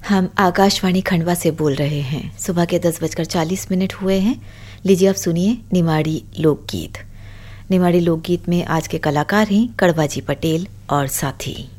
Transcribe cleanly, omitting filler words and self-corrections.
हम आकाशवाणी खंडवा से बोल रहे हैं। सुबह के 10:40 हुए हैं। लीजिए आप सुनिए निमाड़ी लोकगीत। निमाड़ी लोकगीत में आज के कलाकार हैं कड़वाजी पटेल और साथी।